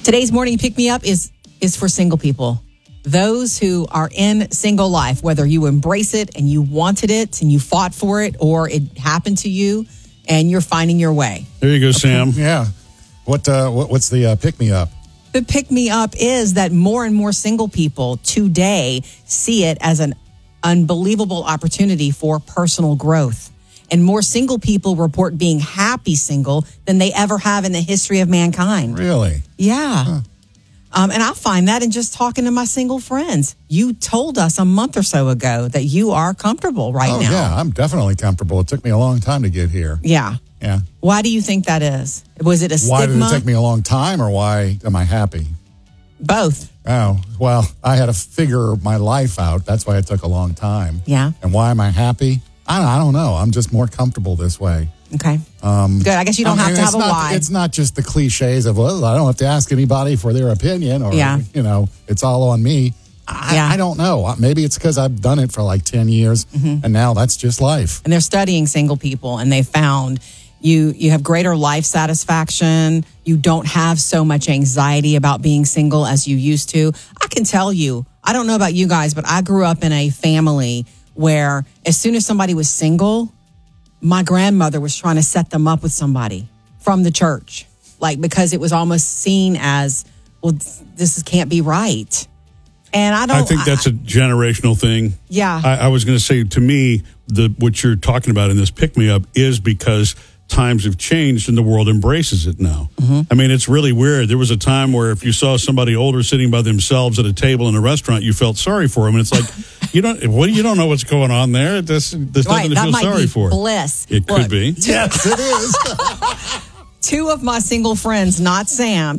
Today's morning pick-me-up is for single people. Those who are in single life, whether you embrace it and you wanted it and you fought for it, or it happened to you and you're finding your way. There you go, Sam. Yeah. What's the pick-me-up? The pick-me-up is that more and more single people today see it as an unbelievable opportunity for personal growth. And more single people report being happy single than they ever have in the history of mankind. Really? Yeah. Huh. And I find that in just talking to my single friends. You told us a month or so ago that you are comfortable right now. Oh, yeah. I'm definitely comfortable. It took me a long time to get here. Yeah. Yeah. Why do you think that is? Was it a stigma? Why did it take me a long time, or why am I happy? Both. Oh, well, I had to figure my life out. That's why it took a long time. Yeah. And why am I happy? I don't know. I'm just more comfortable this way. Okay. Good. I guess you don't have to have a why. It's not just the cliches of, well, I don't have to ask anybody for their opinion, or, it's all on me. I don't know. Maybe it's because I've done it for like 10 years, and now that's just life. And they're studying single people, and they found you have greater life satisfaction. You don't have so much anxiety about being single as you used to. I can tell you, I don't know about you guys, but I grew up in a family where as soon as somebody was single, my grandmother was trying to set them up with somebody from the church, because it was almost seen as, well, this can't be right. And I think that's a generational thing. Yeah. I was going to say, to me, what you're talking about in this pick-me-up is because times have changed and the world embraces it now. I mean, it's really weird. There was a time where if you saw somebody older sitting by themselves at a table in a restaurant, you felt sorry for them. And it's like, you don't know what's going on there. There's nothing to feel sorry for. Bliss. It could be. Yes, it is. Two of my single friends, not Sam,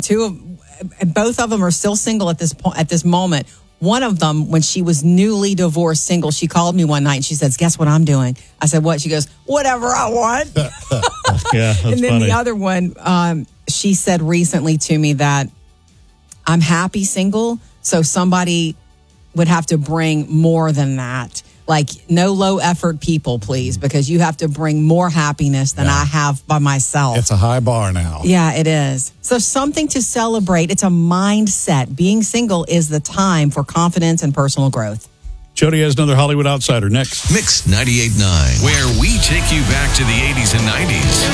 both of them are still single at this moment. One of them, when she was newly divorced single, she called me one night and she says, guess what I'm doing? I said, what? She goes, whatever I want. Yeah, that's and then funny. the other one, she said recently to me that I'm happy single, so somebody would have to bring more than that. Like, no low effort people, please, because you have to bring more happiness than I have by myself. It's a high bar now. Yeah, it is. So something to celebrate. It's a mindset. Being single is the time for confidence and personal growth. Jody has another Hollywood Outsider next. Mix 98.9, where we take you back to the 80s and 90s.